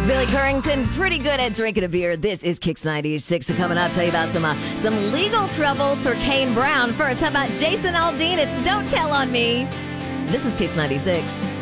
It's Billy Currington, pretty good at drinking a beer. This is Kicks 96. So coming up, tell you about some legal troubles for Kane Brown. First, how about Jason Aldean? It's Don't Tell on Me. This is Kicks 96.